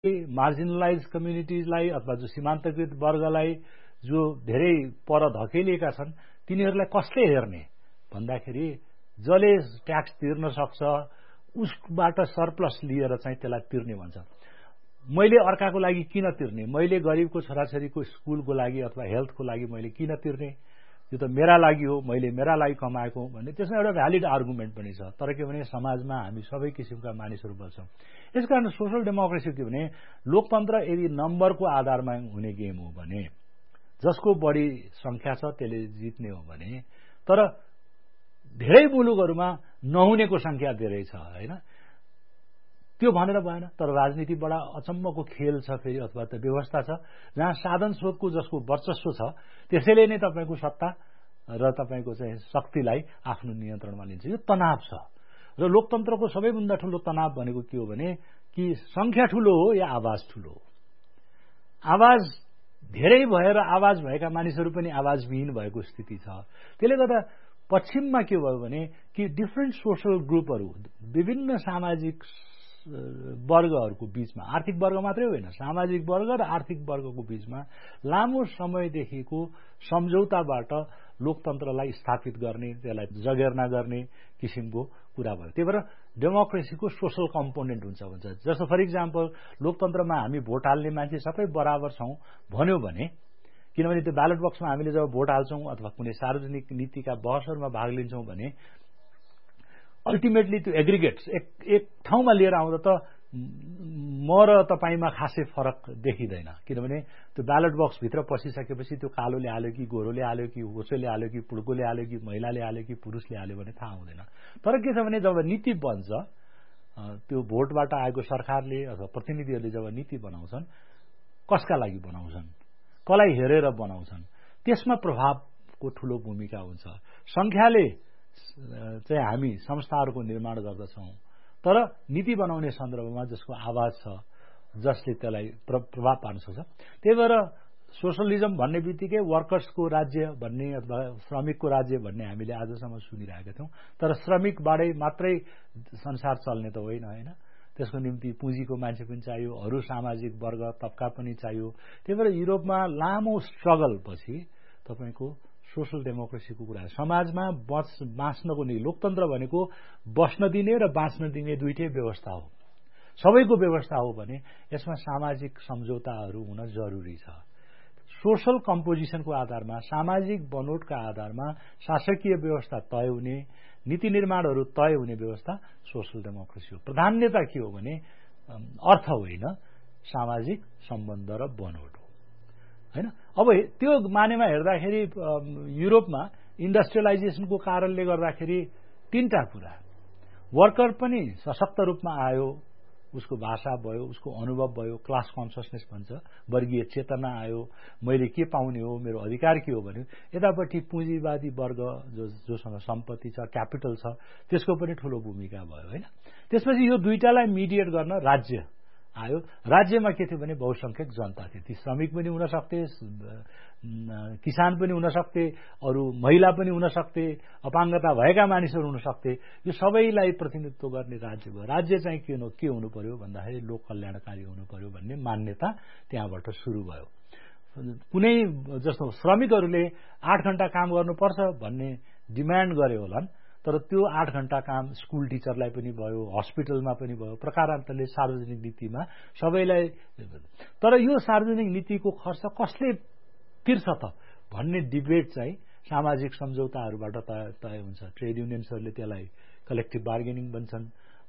Marginalise कम्युनिटिजलाई अथवा जो सीमान्तकृत वर्गलाई जो धेरै पर धकेलिएका छन् तिनीहरूलाई कसले हेर्ने भन्दाखेरि जसले ट्याक्स तिर्न सक्छ उसबाट सरप्लस लिएर चाहिँ त्यसलाई तिर्ने भन्छ। मैले अर्काको लागि किन तिर्ने, मैले गरिबको छोराछोरीको स्कुलको लागि अथवा हेल्थको लागि मैले किन तिर्ने, यो त मेरा लागि हो, मैले मेरा लागि कमाएको भन्ने त्यसमा एउटा भ्यालिड आर्गुमेन्ट पनि छ। तर के भने समाजमा हामी सबै किसिमका मानिसहरू बस्छौँ। यसकारण सोशल डेमोक्रेसी के भने लोकतन्त्र यदि नम्बरको आधारमा हुने गेम हो भने जसको बढी संख्या छ त्यसले जित्ने हो भने, तर धेरै मुलुकहरूमा नहुनेको संख्या धेरै छ हैन, त्यो भनेर भएन। तर राजनीति बडा अचम्मको खेल छ फेरि अथवा त व्यवस्था छ जहाँ साधन स्रोतको जसको वर्चस्व छ त्यसैले नै तपाईको सत्ता र तपाईको चाहिँ शक्तिलाई आफ्नो नियन्त्रणमा लिन्छ। यो तनाव छ र लोकतन्त्रको सबैभन्दा ठूलो तनाव भनेको के हो भने कि संख्या ठूलो हो या आवाज ठूलो हो। आवाज धेरै भएर आवाज भएका मानिसहरू पनि आवाजविहीन भएको स्थिति छ। त्यसले गर्दा पश्चिममा के भयो भने कि डिफरेन्ट सोशल ग्रुपहरू विभिन्न सामाजिक वर्गहरूको बीचमा, आर्थिक वर्ग मात्रै होइन सामाजिक वर्ग र आर्थिक वर्गको बीचमा लामो समयदेखिको सम्झौताबाट लोकतन्त्रलाई स्थापित गर्ने, त्यसलाई जगेर्ना गर्ने किसिमको कुरा भयो। त्यही भएर डेमोक्रेसीको सोशल कम्पोनेन्ट हुन्छ भन्छ। जस्तो फर इक्जाम्पल लोकतन्त्रमा हामी भोट हाल्ने मान्छे सबै बराबर छौं भन्यो भने, किनभने त्यो ब्यालेट बक्समा हामीले जब भोट हाल्छौं अथवा कुनै सार्वजनिक नीतिका बहसहरूमा भाग लिन्छौं भने अल्टिमेटली त्यो एग्रिगेट्स एक ठाउँमा लिएर आउँदा त म र तपाईमा खासै फरक देखिँदैन। किनभने त्यो ब्यालेट बक्स भित्र पसिसकेपछि त्यो कालोले हाल्यो कि गोरोले हाल्यो कि होसोले हाल्यो कि पुड्कोले हाल्यो कि महिलाले हाल्यो कि पुरुषले हाल्यो भने थाहा हुँदैन। तर के छ भने जब नीति बन्छ, त्यो भोटबाट आएको सरकारले अथवा प्रतिनिधिहरूले जब नीति बनाउँछन् कसका लागि बनाउँछन्, कसलाई हेरेर बनाउँछन्, त्यसमा प्रभावको ठूलो भूमिका हुन्छ। संख्याले चाहिँ हामी संस्थाहरूको निर्माण गर्दछौं, तर नीति बनाउने सन्दर्भमा जसको आवाज छ जसले त्यसलाई प्रभाव पार्न सक्छ। त्यही भएर सोशलिजम भन्ने बित्तिकै वर्कर्सको राज्य भन्ने अथवा श्रमिकको राज्य भन्ने हामीले आजसम्म सुनिरहेका थियौं। तर श्रमिकबाटै मात्रै संसार चल्ने त होइन हैन, त्यसको निम्ति पुँजीको मान्छे पनि चाहियो, अरू सामाजिक वर्ग तबका पनि चाहियो। त्यही भएर युरोपमा लामो स्ट्रगल पछि तपाईको सोशल डेमोक्रेसीको कुरा, समाजमा बाँच्नको निम्ति लोकतन्त्र भनेको बस्न दिने र बाँच्न दिने दुईटै व्यवस्था हो, सबैको व्यवस्था हो भने यसमा सामाजिक सम्झौताहरू हुन जरुरी छ। सोशल कम्पोजिसनको आधारमा, सामाजिक बनोटका आधारमा शासकीय व्यवस्था तय हुने, नीति निर्माणहरू तय हुने व्यवस्था सोशल डेमोक्रेसी हो। प्राधान्यता के हो भने अर्थ होइन, सामाजिक सम्बन्ध र बनोट हो हैन। अब त्यो मानेमा हेर्दाखेरि युरोपमा इन्डस्ट्रियलाइजेसनको कारणले गर्दाखेरि तीनटा कुरा, वर्कर पनि सशक्त रूपमा आयो, उसको भाषा भयो, उसको अनुभव भयो, क्लास कन्सियसनेस भन्छ, वर्गीय चेतना आयो, मैले के पाउने हो, मेरो अधिकार के हो भन्यो। यतापट्टि पुँजीवादी वर्ग जोसँग सम्पत्ति छ, क्यापिटल छ, त्यसको पनि ठूलो भूमिका भयो हैन। त्यसपछि यो दुईटालाई मिडिएट गर्न राज्य आयो। राज्यमा के थियो भने बहुसंख्यक जनता थियो, ती श्रमिक पनि हुन सक्थे, किसान पनि हुन सक्थे, अरू महिला पनि हुन सक्थे, अपाङ्गता भएका मानिसहरू हुन सक्थे। यो सबैलाई प्रतिनिधित्व गर्ने राज्य भयो। राज्य चाहिँ के हुनु पर्यो भन्दाखेरि लोक कल्याणकारी हुनु पर्यो भन्ने मान्यता त्यहाँबाट सुरु भयो। कुनै जस्तो श्रमिकहरूले 8 घण्टा काम गर्नुपर्छ भन्ने डिमान्ड गरे होलान्, तर त्यो 8 घण्टा काम स्कुल टिचरलाई पनि भयो, हस्पिटलमा पनि भयो, प्रकारान्तरले सार्वजनिक नीतिमा सबैलाई। तर यो सार्वजनिक नीतिको खर्च कसले तिर्छ त भन्ने डिबेट चाहिँ सामाजिक सम्झौताहरूबाट तय हुन्छ। ट्रेड युनियन्सहरूले त्यसलाई कलेक्टिभ बार्गेनिङ भन्छन्।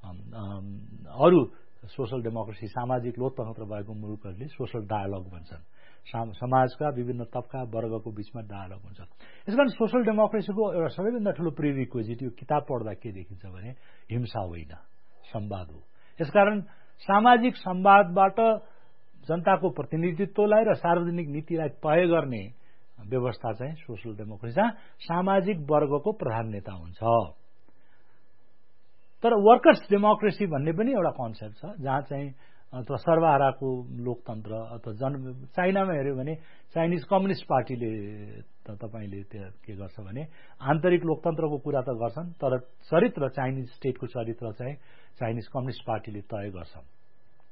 अरू सोशल डेमोक्रेसी सामाजिक लोकतन्त्र भएको मुलुकहरूले सोशल डायलग भन्छन्। समाजका विभिन्न तबका वर्गको बीचमा डायलग हुन्छ। यसकारण सोशल डेमोक्रेसीको एउटा सबैभन्दा ठूलो प्रिरिक्विजिट यो किताब पढ्दा के देखिन्छ भने हिंसा होइन, संवाद हो। यसकारण सामाजिक संवादबाट जनताको प्रतिनिधित्वलाई र सार्वजनिक नीतिलाई तय गर्ने व्यवस्था चाहिँ सोशल डेमोक्रेसी, जहाँ सामाजिक वर्गको प्राधान्यता हुन्छ। तर वर्कर्स डेमोक्रेसी भन्ने पनि एउटा कन्सेप्ट छ, जहाँ चाहिँ अथवा सर्वहाराको लोकतन्त्र अथवा चाइनामा हेर्यो भने चाइनिज कम्युनिस्ट पार्टीले तपाईले के गर्छ भने आन्तरिक लोकतन्त्रको कुरा त गर्छन्, तर चरित्र चाइनिज स्टेटको चरित्र चाहिँ चाइनिज कम्युनिस्ट पार्टीले तय गर्छ।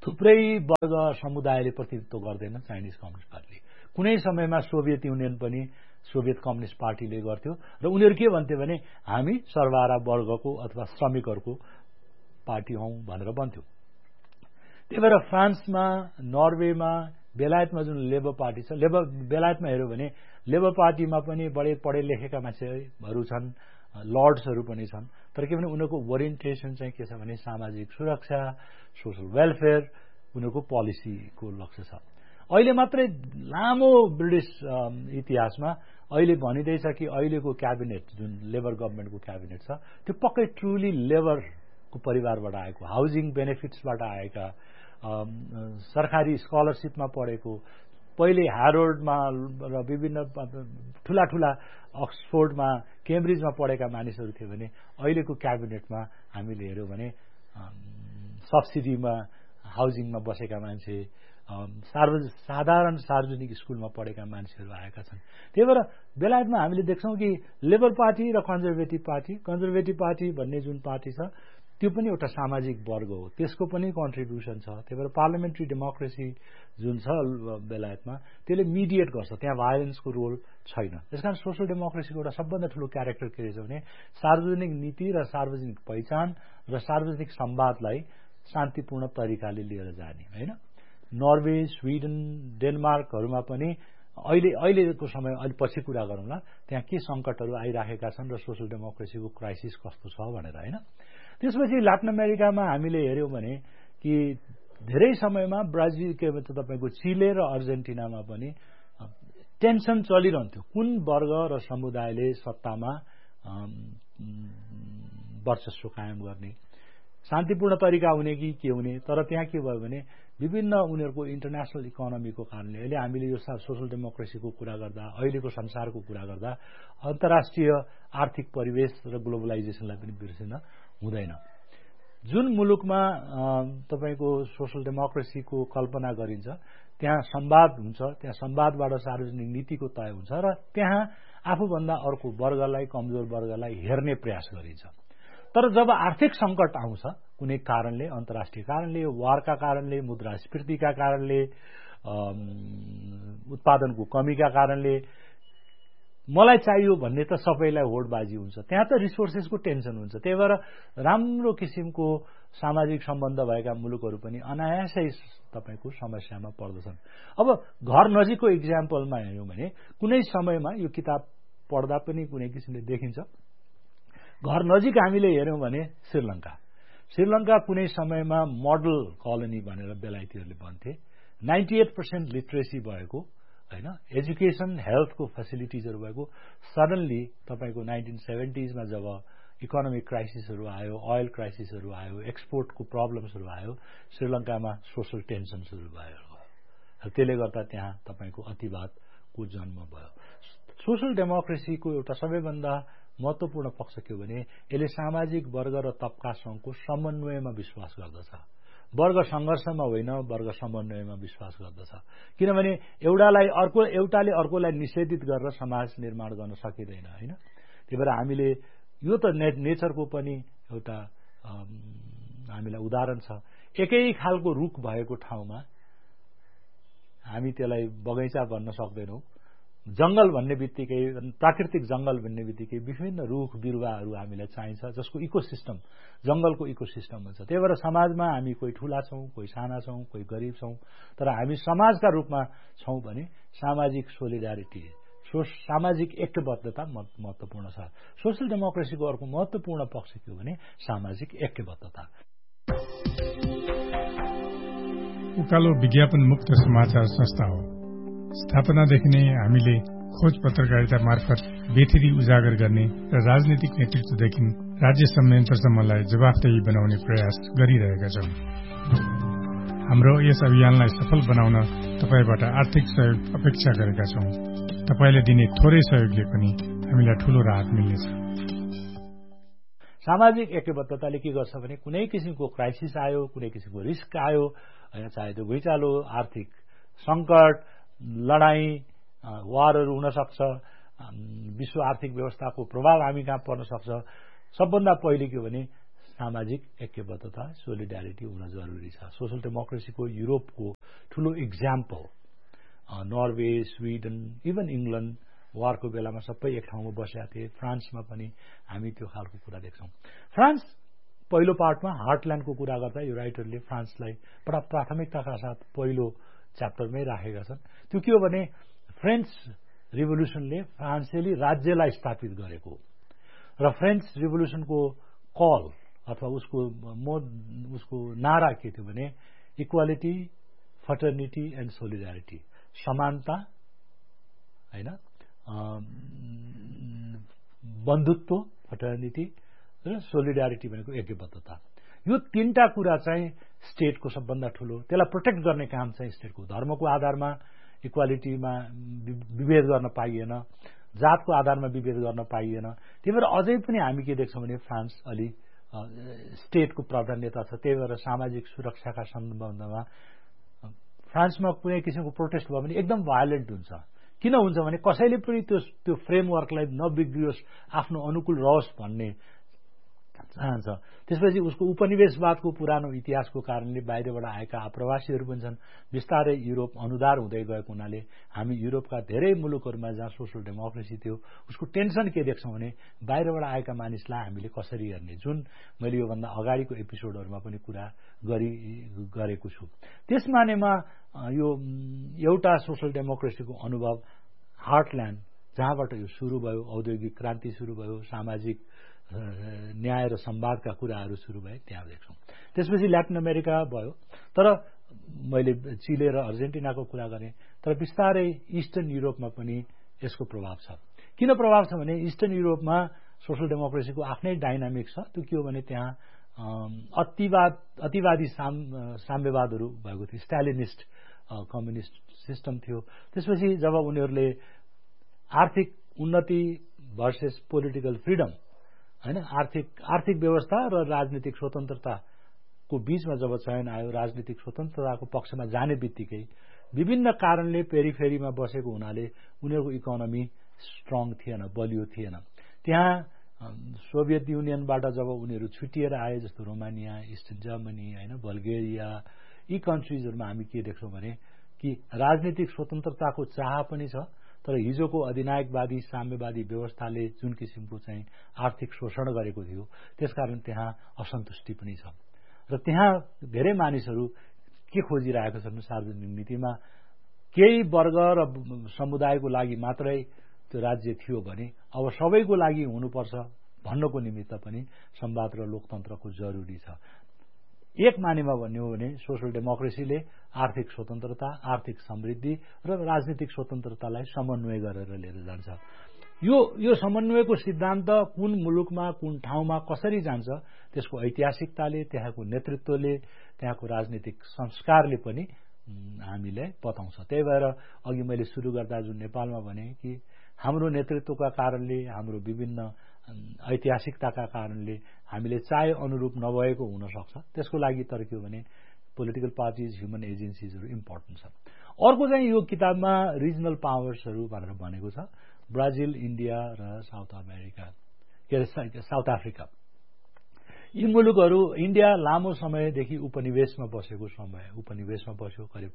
थुप्रै वर्ग समुदायले प्रतिनिधित्व गर्दैन चाइनिज कम्युनिस्ट पार्टीले। कुनै समयमा सोभियत युनियन पनि सोभियत कम्युनिस्ट पार्टीले गर्थ्यो र उनीहरू के भन्थे भने हामी सर्वहारा वर्गको अथवा श्रमिकहरूको पार्टी हौं भनेर भन्थ्यो। त्यही भएर फ्रान्समा, नर्वेमा, बेलायतमा जुन लेबर पार्टी छ, बेलायतमा हेर्यो भने लेबर पार्टीमा पनि बडे पढे लेखेका मान्छेहरू छन्, लर्ड्सहरू पनि छन्, तर के भने उनीहरूको ओरिएन्टेसन चाहिँ के छ भने सामाजिक सुरक्षा, सोशल वेलफेयर उनीहरूको पोलिसीको लक्ष्य छ। अहिले मात्रै लामो ब्रिटिश इतिहासमा अहिले भनिँदैछ कि अहिलेको क्याबिनेट जुन लेबर गभर्नमेन्टको क्याबिनेट छ त्यो पक्कै ट्रुली लेबरको परिवारबाट आएको, हाउसिङ बेनिफिट्सबाट आएका, सरकारी स्कलरसिपमा पढेको, पहिले हार्वर्डमा र विभिन्न ठूला ठूला अक्सफोर्डमा, केम्ब्रिजमा पढेका मानिसहरू थिए भने अहिलेको क्याबिनेटमा हामीले हेर्यौं भने सब्सिडीमा हाउसिङमा बसेका मान्छे, साधारण सार्वजनिक स्कुलमा पढेका मान्छेहरू आएका छन्। त्यही भएर बेलायतमा हामीले देख्छौं कि लेबर पार्टी र कन्जर्भेटिभ पार्टी भन्ने जुन पार्टी छ त्यो पनि एउटा सामाजिक वर्ग हो, त्यसको पनि कन्ट्रिब्युसन छ। त्यही भएर पार्लियामेन्ट्री डेमोक्रेसी जुन छ बेलायतमा त्यसले मिडिएट गर्छ, त्यहाँ भायोलेन्सको रोल छैन। त्यसकारण सोशल डेमोक्रेसीको एउटा सबभन्दा ठूलो क्यारेक्टर के रहेछ भने सार्वजनिक नीति र सार्वजनिक पहिचान र सार्वजनिक संवादलाई शान्तिपूर्ण तरिकाले लिएर जाने, हैन। नर्वे, स्वीडन, डेनमार्कहरुमा पनि अहिलेको समय अलि पछि कुरा गरौँला, त्यहाँ के संकटहरू आइराखेका छन् र सोशल डेमोक्रेसीको क्राइसिस कस्तो छ भनेर, हैन। त्यसपछि लाटिन अमेरिकामा हामीले हेर्यौं भने कि धेरै समयमा ब्राजिल के भन्छ तपाईको चिले र अर्जेन्टिनामा पनि टेन्सन चलिरहन्थ्यो, कुन वर्ग र समुदायले सत्तामा वर्चस्व कायम गर्ने, शान्तिपूर्ण तरिका हुने कि के हुने। तर त्यहाँ के भयो भने विभिन्न उनीहरूको इन्टरनेशनल इकोनोमीको कारणले अहिले हामीले यो सोशल डेमोक्रेसीको कुरा गर्दा, अहिलेको संसारको कुरा गर्दा अन्तर्राष्ट्रिय आर्थिक परिवेश र ग्लोबलाइजेसनलाई पनि बिर्सिन हुँदैन। जुन मुलुकमा तपाईको सोशल डेमोक्रेसीको कल्पना गरिन्छ त्यहाँ संवाद हुन्छ, त्यहाँ संवादबाट सार्वजनिक नीतिको तय हुन्छ र त्यहाँ आफूभन्दा अर्को वर्गलाई, कमजोर वर्गलाई हेर्ने प्रयास गरिन्छ। तर जब आर्थिक संकट आउँछ कुनै कारणले, अन्तर्राष्ट्रिय कारणले, वारका कारणले, मुद्रास्फीतिका कारणले, उत्पादनको कमीका कारणले मलाई चाहियो भन्ने त सबैलाई होडबाजी हुन्छ, त्यहाँ त रिसोर्सेसको टेन्सन हुन्छ। त्यही भएर राम्रो किसिमको सामाजिक सम्बन्ध भएका मुलुकहरू पनि अनायासै तपाईको समस्यामा पर्दछन्। अब घर नजिकको इक्जाम्पलमा हेर्यौं भने कुनै समयमा यो किताब पढ्दा पनि कुनै किसिमले देखिन्छ, घर नजिक हामीले हेर्यौं भने श्रीलंका कुनै समयमा मोडल कलोनी भनेर बेलायतीहरूले भन्थे, 98% लिटरेसी भएको, हैन, एजुकेसन, हेल्थको फेसिलिटिजहरु भएको। सडनली तपाईको 1970s मा जब इकोनोमिक क्राइसिसहरु आयो, ओइल क्राइसिसहरु आयो, एक्सपोर्टको प्रब्लम्सहरु आयो, श्रीलंकामा सोशल टेन्सन सुरु भयो। त्यसले गर्दा त्यहाँ तपाईको अतिवादको जन्म भयो। सोशल डेमोक्रेसीको एउटा सबैभन्दा महत्त्वपूर्ण पक्ष के हो भने यसले सामाजिक वर्ग र तबकासँगको समन्वयमा विश्वास गर्दछ। वर्ग संघर्षमा होइन, वर्ग समन्वयमा विश्वास गर्दछ। किनभने एउटाले अर्कोलाई निषेधित गरेर समाज निर्माण गर्न सकिदैन, हैन। त्यही भएर हामीले यो त नेचरको पनि एउटा हामीलाई उदाहरण छ। एकै खालको रुख भएको ठाउँमा हामी त्यसलाई बगैँचा भन्न सक्दैनौं। जंगल भन्ने बित्तिकै, प्राकृतिक जंगल भन्ने बित्तिकै विभिन्न रुख बिरुवाहरू हामीलाई चाहिन्छ, जसको इकोसिस्टम, जंगलको इकोसिस्टम हुन्छ। त्यही भएर समाजमा हामी कोही ठूला छौं, कोही साना छौं, कोही गरिब छौं, तर हामी समाजका रूपमा छौं भने सामाजिक सोलिडारिटी, सामाजिक ऐक्यबद्धता महत्त्वपूर्ण छ। सोशल डेमोक्रेसीको अर्को महत्त्वपूर्ण पक्ष के हो भने सामाजिक ऐक्यबद्धता। उकालो विज्ञापन मुक्त समाचार संस्था हो। स्थापनादेखि नै हामीले खोज पत्रकारिता मार्फत बेथिरी उजागर गर्ने र राजनीतिक नेतृत्वदेखि राज्य संयन्त्रसम्मलाई जवाफदेही बनाउने प्रयास गरिरहेका छौं। हाम्रो यस अभियानलाई सफल बनाउन तपाईबाट आर्थिक सहयोग अपेक्षा गरेका छौं। तपाईले दिने थोरै सहयोगले पनि हामीलाई ठूलो राहत मिल्नेछ। सामाजिक ऐक्यबद्धताले के गर्छ भने कुनै किसिमको क्राइसिस आयो, कुनै किसिमको रिस्क आयो, चाहे त्यो भुइँचालो, आर्थिक संकट, लडाई, वारहरू हुन सक्छ, विश्व आर्थिक व्यवस्थाको प्रभाव हामी कहाँ पर्न सक्छ। सबभन्दा पहिले के हो भने सामाजिक ऐक्यबद्धता सोलिडारिटी हुन जरुरी छ। सोशल डेमोक्रेसीको युरोपको ठूलो example Norway, Sweden, even England वारको बेलामा सबै एक ठाउँमा बसेका थिए। फ्रान्समा पनि हामी त्यो खालको कुरा देख्छौं। फ्रान्स पहिलो पार्टमा हार्टल्यान्डको कुरा गर्दा यो राइटरले फ्रान्सलाई बडा प्राथमिकताका साथ पहिलो च्याप्टरमै राखेका छन्। त्यो के हो भने फ्रेन्च रिभोल्युसनले फ्रान्सेली राज्यलाई स्थापित गरेको र फ्रेन्च रिभोल्युसनको कल अथवा उसको नारा के थियो भने इक्वालिटी, फ्रटर्निटी एन्ड सोलिडारिटी, समानता हैन, बन्धुत्व फ्रटर्निटी र सोलिडारिटी भनेको ऐक्यबद्धता। यो तीनटा कुरा चाहिँ स्टेटको सबभन्दा ठूलो, त्यसलाई प्रोटेक्ट गर्ने काम चाहिँ स्टेटको। धर्मको आधारमा इक्वालिटीमा विभेद गर्न पाइएन, जातको आधारमा विभेद गर्न पाइएन। त्यही भएर अझै पनि हामी के देख्छौं भने फ्रान्स अलि स्टेटको प्राधान्यता छ। त्यही भएर सामाजिक सुरक्षाका सम्बन्धमा फ्रान्समा कुनै किसिमको प्रोटेस्ट भयो भने एकदम भायोलेन्ट हुन्छ। किन हुन्छ भने कसैले पनि त्यो फ्रेमवर्कलाई नबिग्रियोस्, आफ्नो अनुकूल रहोस् भन्ने चाहन्छ। त्यसपछि उसको उपनिवेशवादको पुरानो इतिहासको कारणले बाहिरबाट आएका आप्रवासीहरू पनि छन्। बिस्तारै युरोप अनुदार हुँदै गएको हुनाले हामी युरोपका धेरै मुलुकहरूमा जहाँ सोशल डेमोक्रेसी थियो उसको टेन्सन के देख्छौं भने बाहिरबाट आएका मानिसलाई हामीले कसरी हेर्ने, जुन मैले योभन्दा अगाडिको एपिसोडहरूमा पनि कुरा गरेको छु। त्यस मानेमा यो एउटा सोशल डेमोक्रेसीको अनुभव हार्टल्यान्ड जहाँबाट यो सुरु भयो, औद्योगिक क्रान्ति सुरु भयो, सामाजिक न्याय र संवादका कुराहरू सुरु भए त्यहाँ देख्छौं। त्यसपछि ल्याटिन अमेरिका भयो, तर मैले चिले र अर्जेन्टिनाको कुरा गरेँ। तर बिस्तारै इस्टर्न युरोपमा पनि यसको प्रभाव छ। किन प्रभाव छ भने इस्टर्न युरोपमा सोशल डेमोक्रेसीको आफ्नै डाइनामिक छ। त्यो के हो भने त्यहाँ अतिवादी साम्यवादहरू भएको थियो, स्टालिनिस्ट कम्युनिस्ट सिस्टम थियो। त्यसपछि जब उनीहरूले आर्थिक उन्नति भर्सेस पोलिटिकल फ्रिडम हैन, आर्थिक व्यवस्था र राजनीतिक स्वतन्त्रताको बीचमा जब चयन आयो, राजनीतिक स्वतन्त्रताको पक्षमा जाने बित्तिकै विभिन्न कारणले पेरिफेरीमा बसेको हुनाले उनीहरूको इकोनोमी स्ट्रङ थिएन, बलियो थिएन। त्यहाँ सोभियत युनियनबाट जब उनीहरू छुटिएर आए, जस्तो रोमानिया, इस्टर्न जर्मनी हैन, बल्गेरिया, यी कन्ट्रीजहरूमा हामी के देख्छौं भने कि राजनीतिक स्वतन्त्रताको चाह पनि छ, तर हिजोको अधिनायकवादी साम्यवादी व्यवस्थाले जुन किसिमको चाहिँ आर्थिक शोषण गरेको थियो त्यसकारण त्यहाँ असन्तुष्टि पनि छ। र त्यहाँ धेरै मानिसहरू के खोजिरहेका छन् सार्वजनिक नीतिमा, केही वर्ग र समुदायको लागि मात्रै त्यो राज्य थियो भने अब सबैको लागि हुनुपर्छ भन्नको निमित्त पनि संवाद र लोकतन्त्रको जरुरी छ। एक मानेमा भन्ने हो भने सोशल डेमोक्रेसीले आर्थिक स्वतन्त्रता, आर्थिक समृद्धि र राजनीतिक स्वतन्त्रतालाई समन्वय गरेर लिएर जान्छ। यो समन्वयको सिद्धान्त कुन मुलुकमा, कुन ठाउँमा कसरी जान्छ त्यसको ऐतिहासिकताले, त्यहाँको नेतृत्वले, त्यहाँको राजनीतिक संस्कारले पनि हामीलाई बताउँछ। त्यही भएर अघि मैले सुरु गर्दा जुन नेपालमा भने कि हाम्रो नेतृत्वका कारणले, हाम्रो विभिन्न ऐतिहासिकताका कारणले हामीले चाहे अनुरूप नभएको हुन सक्छ। त्यसको लागि तर के हो भने पोलिटिकल पार्टीज, ह्युमन एजेन्सीजहरू इम्पोर्टेन्ट छ। अर्को चाहिँ यो किताबमा रिजनल पावर्सहरू भनेर भनेको छ, ब्राजिल, इन्डिया र साउथ अफ्रिका। यी मुलुकहरू, इन्डिया लामो समयदेखि उपनिवेशमा बस्यो, करिब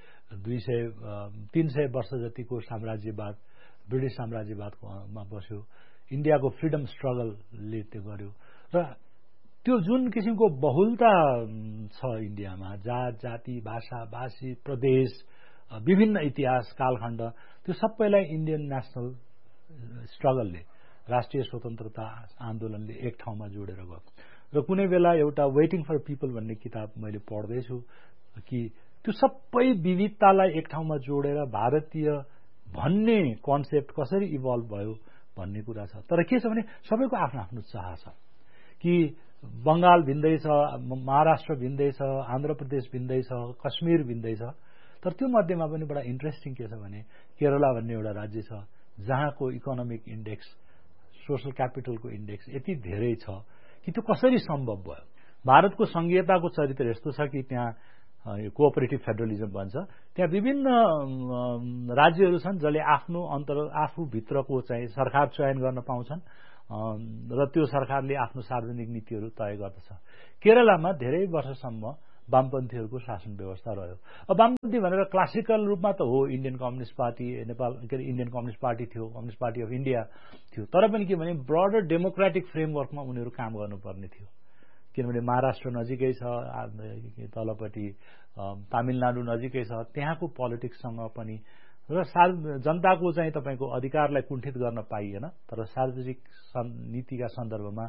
300 वर्ष जतिको साम्राज्यवाद, ब्रिटिश साम्राज्यवादमा बस्यो। इन्डियाको फ्रिडम स्ट्रगलले त्यो गर्यो र त्यो जुन किसिमको बहुलता छ इन्डियामा, जात जाति, भाषा भाषी, प्रदेश, विभिन्न इतिहास कालखण्ड, त्यो सबैलाई इन्डियन नेशनल स्ट्रगलले, राष्ट्रिय स्वतन्त्रता आन्दोलनले एक ठाउँमा जोडेर गयो। र कुनै बेला एउटा वेटिङ फर पिपल भन्ने किताब मैले पढ्दैछु कि त्यो सबै विविधतालाई एक ठाउँमा जोडेर भारतीय भन्ने कन्सेप्ट कसरी इभल्भ भयो भन्ने कुरा छ। तर के छ भने सबैको आफ्नो आफ्नो चाह छ कि बंगाल भिन्दै छ, महाराष्ट्र भिन्दै छ, आन्ध्र प्रदेश भिन्दै छ, कश्मीर भिन्दै छ। तर त्यो मध्येमा पनि बडा इन्ट्रेस्टिङ के छ भने केरला भन्ने एउटा राज्य छ जहाँको इकोनोमिक इन्डेक्स, सोशल क्यापिटलको इन्डेक्स यति धेरै छ कि त्यो कसरी सम्भव भयो। भारतको संघीयताको चरित्र यस्तो छ कि त्यहाँ कोअपरेटिभ फेडरलिजम भन्छ, त्यहाँ विभिन्न राज्यहरू छन् जसले आफूभित्रको चाहिँ सरकार चयन गर्न पाउँछन् र त्यो सरकारले आफ्नो सार्वजनिक नीतिहरू तय गर्दछ। केरलामा धेरै वर्षसम्म वामपन्थीहरूको शासन व्यवस्था रह्यो। अब वामपन्थी भनेर क्लासिकल रूपमा त हो Indian communist party Nepal Indian communist party थियो, कम्युनिस्ट पार्टी अफ इन्डिया थियो, तर पनि के भने ब्रडर डेमोक्रेटिक फ्रेमवर्कमा उनीहरू काम गर्नुपर्ने थियो। किनभने महाराष्ट्र नजिकै छ, तलपट्टि तामिलनाडु नजिकै छ, त्यहाँको पोलिटिक्ससँग पनि र जनताको चाहिँ तपाईको अधिकारलाई कुण्ठित गर्न पाइएन। तर सार्वजनिक नीतिका सन्दर्भमा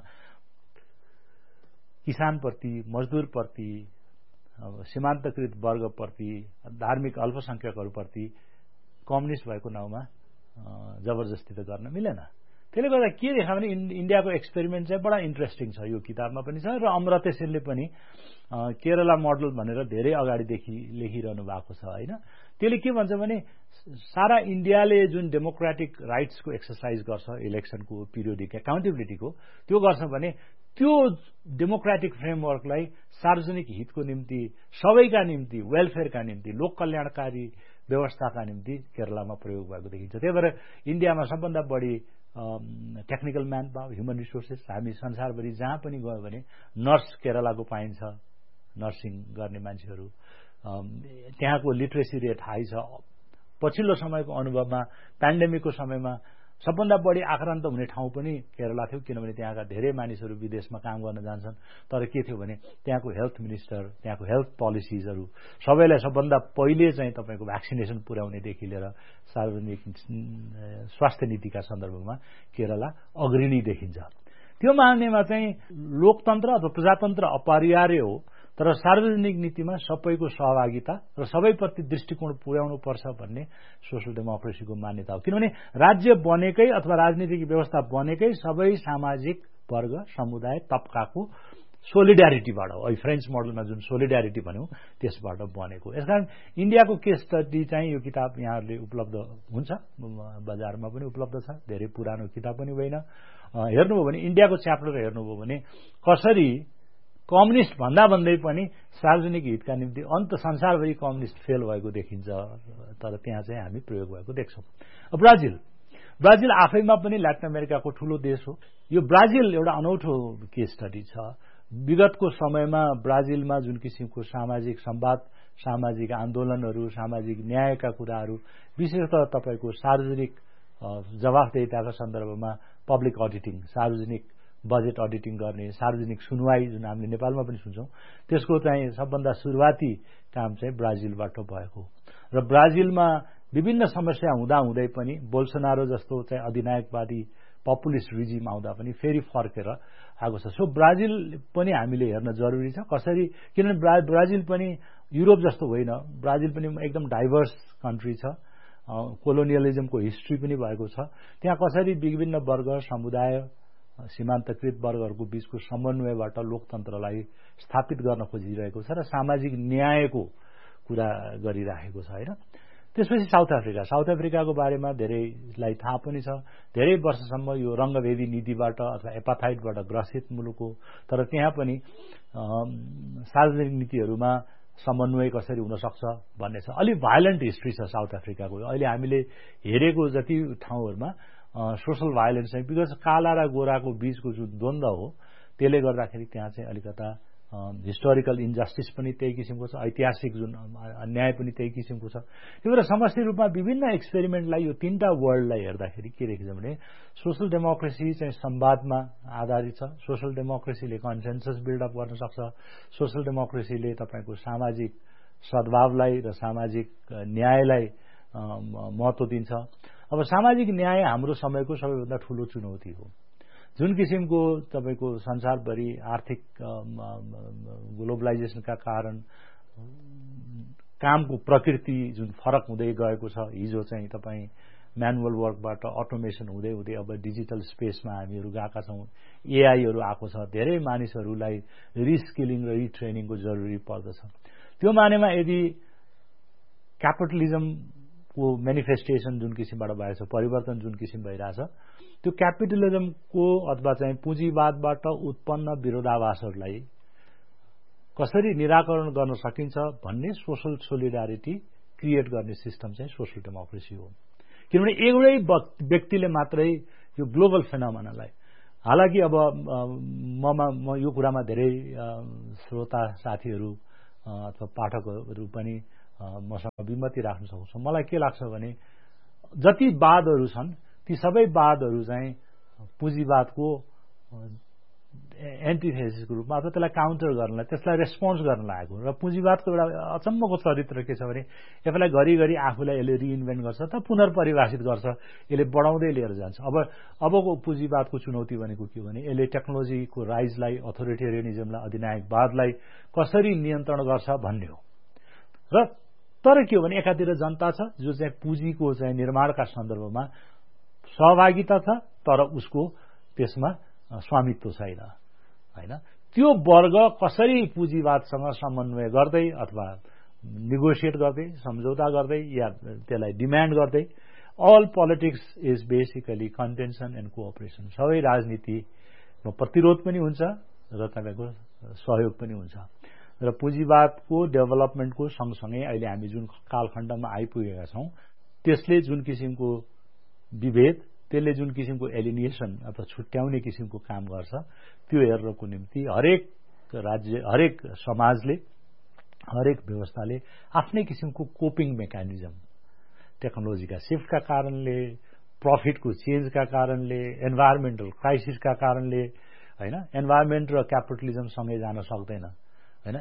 किसानप्रति, मजदुरप्रति, सीमान्तकृत वर्गप्रति, धार्मिक अल्पसंख्यकहरूप्रति कम्युनिस्ट भएको नाउँमा जबरजस्ती त गर्न मिलेन। त्यसले गर्दा के देखा भने इन्डियाको एक्सपेरिमेन्ट चाहिँ बडा इन्ट्रेस्टिङ छ, यो किताबमा पनि छ र अमर्त्य सेनले पनि केरला मोडल भनेर धेरै अगाडिदेखि लेखिरहनु भएको छ हैन। त्यसले के भन्छ भने सारा इन्डियाले जुन डेमोक्रेटिक राइट्सको एक्सरसाइज गर्छ इलेक्सनको पिरियोडिक एकाउन्टेबिलिटीको, त्यो गर्छ भने त्यो डेमोक्रेटिक फ्रेमवर्कलाई सार्वजनिक हितको निम्ति, सबैका निम्ति, वेलफेयरका निम्ति, लोक कल्याणकारी व्यवस्थाका निम्ति केरलामा प्रयोग भएको देखिन्छ। त्यही भएर इन्डियामा सबभन्दा बढी technical man power, human resources, हामी संसारभरि जहाँ पनि गयो भने नर्स केरलाको पाइन्छ, नर्सिङ गर्ने मान्छेहरू, त्यहाँको लिटरेसी रेट हाई छ। पछिल्लो समयको अनुभवमा पेन्डेमिकको समयमा सबभन्दा बढी आक्रान्त हुने ठाउँ पनि केरला थियो, किनभने त्यहाँका धेरै मानिसहरू विदेशमा काम गर्न जान्छन्। तर के थियो भने त्यहाँको हेल्थ मिनिस्टर, त्यहाँको हेल्थ पोलिसिजहरू सबैलाई सबभन्दा पहिले चाहिँ तपाईँको भ्याक्सिनेसन पुर्याउनेदेखि लिएर सार्वजनिक स्वास्थ्य नीतिका सन्दर्भमा केरला अग्रणी देखिन्छ। त्यो मान्नेमा चाहिँ लोकतन्त्र अथवा प्रजातन्त्र अपरिहार्य हो, तर सार्वजनिक नीतिमा सबैको सहभागिता र सबैप्रति दृष्टिकोण पुर्याउनु पर्छ भन्ने सोशल डेमोक्रेसीको मान्यता हो। किनभने राज्य बनेकै अथवा राजनीतिक व्यवस्था बनेकै सबै सामाजिक वर्ग, समुदाय, तबकाको सोलिड्यारिटीबाट हो। फ्रेन्च मोडलमा जुन सोलिड्यारिटी भन्यौं त्यसबाट बनेको। यसकारण इन्डियाको केस स्टडी चाहिँ यो किताब यहाँहरूले उपलब्ध हुन्छ, बजारमा पनि उपलब्ध छ, धेरै पुरानो किताब पनि होइन। हेर्नुभयो भने इन्डियाको च्याप्टर हेर्नुभयो भने कसरी कम्युनिस्ट भन्दै पनि सार्वजनिक हितका निम्ति अन्त संसारभरि कम्युनिस्ट फेल भएको देखिन्छ, तर त्यहाँ चाहिँ हामी प्रयोग भएको देख्छौँ। ब्राजिल आफैमा पनि ल्याटिन अमेरिकाको ठूलो देश हो। यो ब्राजिल एउटा अनौठो केस स्टडी छ। विगतको समयमा ब्राजिलमा जुन किसिमको सामाजिक संवाद, सामाजिक आन्दोलनहरू, सामाजिक न्यायका कुराहरू, विशेषतः तपाईँको सार्वजनिक जवाफदेहिताका सन्दर्भमा पब्लिक अडिटिङ, सार्वजनिक बजेट अडिटिङ गर्ने, सार्वजनिक सुनवाई जुन हामीले नेपालमा पनि सुन्छौं, त्यसको चाहिँ सबभन्दा सुरुवाती काम चाहिँ ब्राजिलबाट भएको। र ब्राजिलमा विभिन्न समस्या हुँदै पनि बोल्सोनारो जस्तो चाहिँ अधिनायकवादी पपुलिस्ट रिजिम आउँदा पनि फेरि फर्केर आएको छ। सो ब्राजिल पनि हामीले हेर्न जरुरी छ कसरी, किनभने ब्राजिल पनि युरोप जस्तो होइन, ब्राजिल पनि एकदम डाइभर्स कन्ट्री छ, कोलोनियलिजमको हिस्ट्री पनि भएको छ। त्यहाँ कसरी विभिन्न वर्ग, समुदाय, सीमान्तकृत वर्गहरूको बीचको समन्वयबाट लोकतन्त्रलाई स्थापित गर्न खोजिरहेको छ र सामाजिक न्यायको कुरा गरिराखेको छ हैन। त्यसपछि साउथ अफ्रिकाको बारेमा धेरैलाई थाहा पनि छ। धेरै वर्षसम्म यो रंगभेदी नीतिबाट अथवा एपाथाइडबाट ग्रसित मुलुक हो, तर त्यहाँ पनि सार्वजनिक नीतिहरूमा समन्वय कसरी हुन सक्छ भन्ने छ। अलि भाइलेन्ट हिस्ट्री छ साउथ अफ्रिकाको। अहिले हामीले हेरेको जति ठाउँहरूमा सोशल भाइलेन्स चाहिँ बिकज काला र गोराको बीचको जुन द्वन्द हो त्यसले गर्दाखेरि त्यहाँ चाहिँ अलिकता हिस्टोरिकल इन्जस्टिस पनि त्यही किसिमको छ, ऐतिहासिक जुन अन्याय पनि त्यही किसिमको छ। त्यो भएर समष्टि रूपमा विभिन्न एक्सपेरिमेन्टलाई यो तीनटा वर्ल्डलाई हेर्दाखेरि के देखिन्छ भने सोशल डेमोक्रेसी चाहिँ संवादमा आधारित छ। सोशल डेमोक्रेसीले कन्सेन्सस बिल्डअप गर्न सक्छ। सोशल डेमोक्रेसीले तपाईको सामाजिक सद्भावलाई र सामाजिक न्यायलाई महत्त्व दिन्छ। अब सामाजिक न्याय हाम्रो समयको सबैभन्दा ठूलो चुनौती हो। जुन किसिमको तपाईको संसारभरि आर्थिक ग्लोबलाइजेसनका कारण कामको प्रकृति जुन फरक हुँदै गएको छ, हिजो चाहिँ तपाई म्यानुअल वर्कबाट अटोमेसन हुँदै अब डिजिटल स्पेसमा हामीहरू गएका छौं, एआईहरू आएको छ, धेरै मानिसहरूलाई रिस्किलिङ र रिट्रेनिङको जरुरी पर्दछ। त्यो मानेमा यदि क्यापिटलिजमको मेनिफेस्टेसन जुन किसिमबाट भएको छ, परिवर्तन जुन किसिम भइरहेछ, त्यो क्यापिटलिजमको अथवा चाहिँ पुँजीवादबाट उत्पन्न विरोधाभासहरूलाई कसरी निराकरण गर्न सकिन्छ भन्ने सोशल सोलिडारिटी क्रिएट गर्ने सिस्टम चाहिँ सोशल डेमोक्रेसी हो। किनभने एउटै व्यक्तिले मात्रै यो ग्लोबल फेनोमेनालाई हालाकि अब म यो कुरामा धेरै श्रोता साथीहरू अथवा पाठकहरू पनि मसँग विमति राख्न सक्छ। मलाई के लाग्छ भने जति वादहरू छन् ती सबै वादहरू चाहिँ पुँजीवादको एन्टिथेसिसको रूपमा अथवा त्यसलाई काउन्टर गर्नलाई, त्यसलाई रेस्पोन्स गर्न लागेको र पुँजीवादको एउटा अचम्मको चरित्र के छ भने यसलाई घरिघरि आफूलाई यसले रिइन्भेन्ट गर्छ त पुनर्परिभाषित गर्छ, यसले बढाउँदै लिएर जान्छ। अबको पुँजीवादको चुनौती भनेको के भने यसले टेक्नोलोजीको राइजलाई, अथोरिटेरियनिजमलाई, अधिनायकवादलाई कसरी नियन्त्रण गर्छ भन्ने हो। र तर के हो भने एकातिर जनता छ जो चाहिँ पुँजीको चाहिँ निर्माणका सन्दर्भमा सहभागिता छ तर उसको त्यसमा स्वामित्व छैन हैन। त्यो वर्ग कसरी पुँजीवादसँग समन्वय गर्दै अथवा नेगोसिएट गर्दै, सम्झौता गर्दै या त्यसलाई डिमान्ड गर्दै, all politics is basically कन्टेन्सन and cooperation. सबै राजनीतिमा प्रतिरोध पनि हुन्छ र तपाईको सहयोग पनि हुन्छ। र पुँजीवादको डेभलपमेन्टको सँगसँगै अहिले हामी जुन कालखण्डमा आइपुगेका छौं त्यसले जुन किसिमको विभेद, त्यसले जुन किसिमको एलिनिएसन अथवा छुट्याउने किसिमको काम गर्छ त्यो हेर्नको निम्ति हरेक राज्य, हरेक समाजले, हरेक व्यवस्थाले आफ्नै किसिमको कोपिङ मेकानिजम, टेक्नोलोजीका शिफ्टका कारणले, प्रफिटको चेन्जका कारणले, एन्भाइरोमेन्टल क्राइसिसका कारणले हैन, एन्भाइरोमेन्ट र क्यापिटलिजम सँगै जान सक्दैन हैन।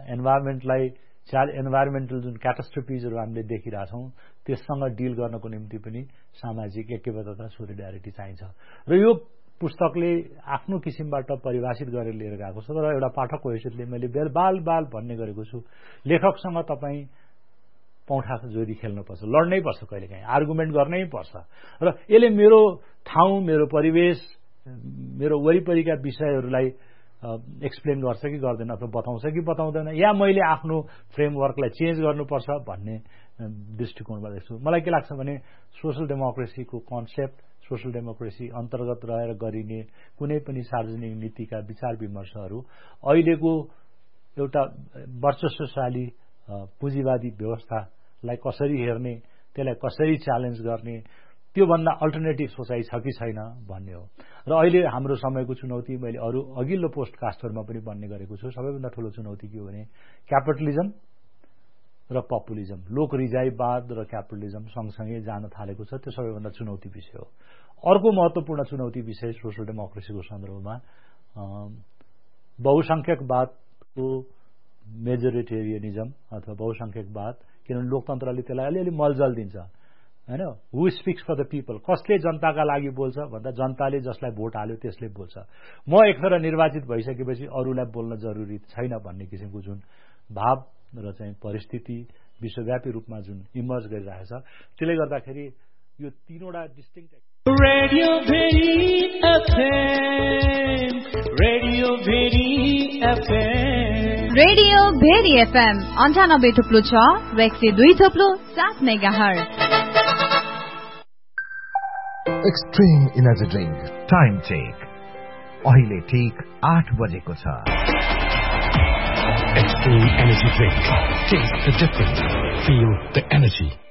एन्भाइरोमेन्टल जुन क्याटास्ट्रोफिजहरू हामीले देखिरहेछौँ त्यससँग डिल गर्नको निम्ति पनि सामाजिक ऐक्यबद्धता, सोलिडारिटी चाहिन्छ। र यो पुस्तकले आफ्नो किसिमबाट परिभाषित गरेर लिएर गएको छ। तर एउटा पाठकको हैसियतले मैले बाल भन्ने गरेको छु, लेखकसँग तपाईँ पौठा जोडी खेल्नुपर्छ, लड्नै पर्छ, कहिलेकाहीँ आर्गुमेन्ट गर्नै पर्छ। र यसले मेरो ठाउँ, मेरो परिवेश, मेरो वरिपरिका विषयहरूलाई एक्सप्लेन गर्छ कि गर्दैन, अथवा बताउँछ कि बताउँदैन, या मैले आफ्नो फ्रेमवर्कलाई चेन्ज गर्नुपर्छ भन्ने दृष्टिकोणबाट देख्छु। मलाई के लाग्छ भने सोशल डेमोक्रेसीको कन्सेप्ट, सोशल डेमोक्रेसी अन्तर्गत रहेर गरिने कुनै पनि सार्वजनिक नीतिका विचार विमर्शहरू अहिलेको एउटा वर्चस्वशाली पुँजीवादी व्यवस्थालाई कसरी हेर्ने, त्यसलाई कसरी च्यालेन्ज गर्ने, त्योभन्दा अल्टरनेटिभ सोचाइ छ कि छैन भन्ने हो। र अहिले हाम्रो समयको चुनौती मैले अघिल्लो पोस्टकास्टहरूमा पनि भन्ने गरेको छु, सबैभन्दा ठूलो चुनौती के हो भने क्यापिटलिजम र पपुलिजम, लोक रिजाइवाद र क्यापिटलिजम सँगसँगै जान थालेको छ। त्यो सबैभन्दा चुनौती विषय हो। अर्को महत्वपूर्ण चुनौती विषय सोशल डेमोक्रेसीको सन्दर्भमा बहुसंख्यकवादको मेजोरिटेरियनिजम अथवा बहुसंख्यकवाद, किनभने लोकतन्त्रले त्यसलाई अलिअलि मलजल दिन्छ हैन। हु स्पिक्स फर द पिपल, कसले जनताका लागि बोल्छ भन्दा जनताले जसलाई भोट हाल्यो त्यसले बोल्छ। म एकखेर निर्वाचित भइसकेपछि अरूलाई बोल्न जरुरी छैन भन्ने किसिमको जुन भाव र चाहिँ परिस्थिति विश्वव्यापी रूपमा जुन इमर्ज गरिरहेछ, त्यसले गर्दाखेरि यो तीनवटा distinct radio very FM, radio very FM, radio very FM 98.6 र 102.7 megahertz. Extreme energy drink time check अहिले ठीक 8 बजेको छ। Extreme Energy Drink. Taste the difference. Feel the energy.